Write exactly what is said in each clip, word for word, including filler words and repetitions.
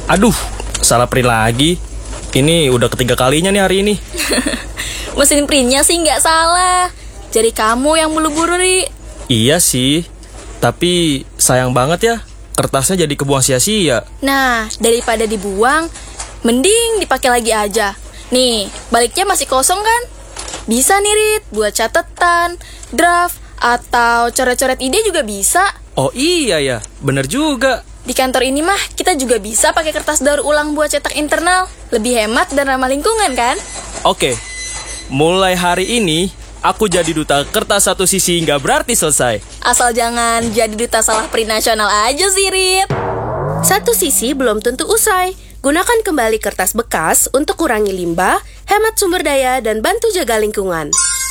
Aduh, salah print lagi. Ini udah ketiga kalinya nih hari ini. Mesin printnya sih nggak salah. Jadi kamu yang buru-buru, Ri. Iya sih, tapi sayang banget ya, kertasnya jadi kebuang sia-sia. Nah, daripada dibuang, mending dipakai lagi aja. Nih, baliknya masih kosong kan? Bisa nih, Rit, buat catatan, draft, atau coret-coret ide juga bisa. Oh iya ya, bener juga. Di kantor ini mah kita juga bisa pakai kertas daur ulang buat cetak internal. Lebih hemat dan ramah lingkungan kan? Oke, mulai hari ini aku jadi duta kertas satu sisi nggak berarti selesai. Asal jangan jadi duta salah print nasional aja sih, Rit. Satu sisi belum tentu usai. Gunakan kembali kertas bekas untuk kurangi limbah, hemat sumber daya, dan bantu jaga lingkungan.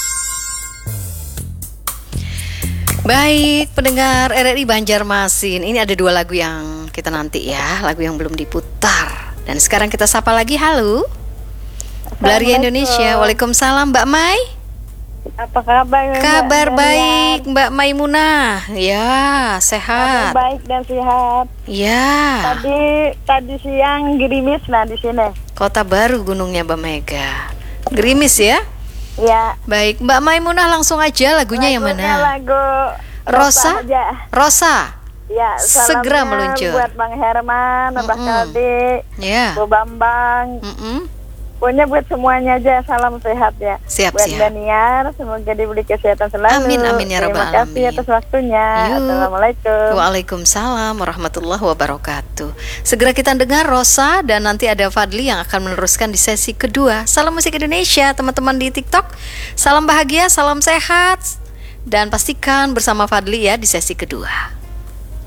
Baik, pendengar R R I Banjarmasin, ini ada dua lagu yang kita nanti ya, lagu yang belum diputar. Dan sekarang kita sapa lagi, halo Belaria Indonesia. Waalaikumsalam, Mbak Mai. Apa kabar? Kabar Mbak baik, Mbak Maimunah. Ya, sehat. Kabar baik dan sehat. Ya. Tadi tadi siang gerimis nah di sini. Kota Baru gunungnya Mbak Mega. Gerimis ya? Ya. Baik, Mbak Maimunah langsung aja lagunya, yang Lagunya mana? Lagu Rosa? aja. Rosa. Ya, Segera salamnya meluncur. buat Bang Herman, Abah Mm-mm. Kaldi, Ya. Bu Bambang. Mm-mm. Pokoknya buat semuanya aja salam sehat ya. Siap, buat siap. Daniar, semoga diberi kesehatan selalu. Amin, amin, ya rabbal Terima kasih alamin. atas waktunya. Yuk. Assalamualaikum. Waalaikumsalam warahmatullahi wabarakatuh. Segera kita dengar Rosa, dan nanti ada Fadli yang akan meneruskan di sesi kedua. Salam musik Indonesia teman-teman di TikTok. Salam bahagia, salam sehat, dan pastikan bersama Fadli ya di sesi kedua.